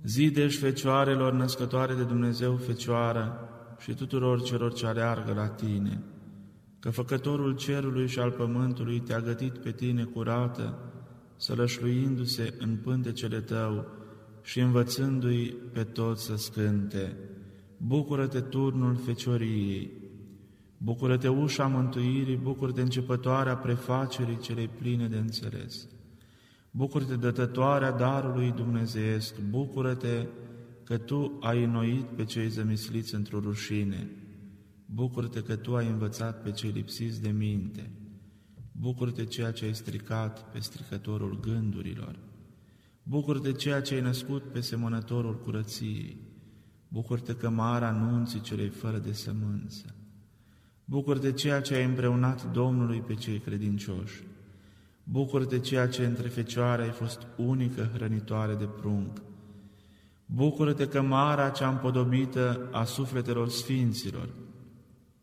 Zidești fecioarelor născătoare de Dumnezeu Fecioară și tuturor celor ce aleargă la tine, că Făcătorul cerului și al pământului te-a gătit pe tine curată, sălășluindu-se în pântecele tău și învățându-i pe toți să scânte. Bucură-te, turnul fecioriei! Bucură-te, ușa mântuirii! Bucură-te, începătoarea prefacerii celei pline de înțeles! Bucură-te, dătătoarea darului dumnezeiesc! Bucură-te că Tu ai înnoit pe cei zămisliți într-o rușine! Bucură-te că Tu ai învățat pe cei lipsiți de minte! Bucură-te ceea ce ai stricat pe stricătorul gândurilor! Bucură-te ceea ce ai născut pe semănătorul curăției! Bucură-te cămara anunții celei fără de sămânță! Bucură-te ceea ce ai împreunat Domnului pe cei credincioși! Bucură-te ceea ce între fecioare ai fost unică hrănitoare de prunc! Bucură-te cămara cea împodobită a sufletelor sfinților!